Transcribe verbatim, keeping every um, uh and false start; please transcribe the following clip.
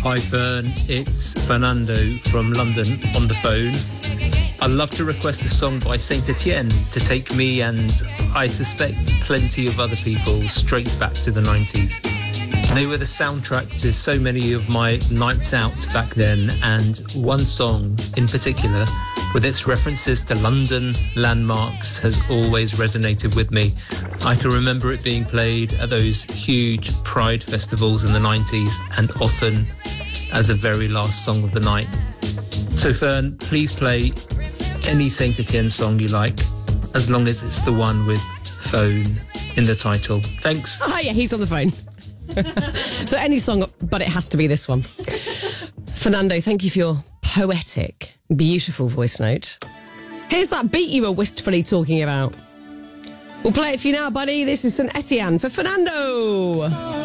Hi Fern, it's Fernando from London on the phone. I'd love to request a song by Saint Etienne to take me and I suspect plenty of other people straight back to the nineties. They were the soundtrack to so many of my nights out back then, and one song in particular, with its references to London landmarks, has always resonated with me. I can remember it being played at those huge Pride festivals in the nineties, and often as the very last song of the night. So Fern, please play any Saint Etienne song you like, as long as it's the one with phone in the title. Thanks. Oh yeah, he's on the phone. So any song, but it has to be this one. Fernando, thank you for your poetic, beautiful voice note. Here's that beat you were wistfully talking about. We'll play it for you now, buddy. This is Saint Etienne for Fernando.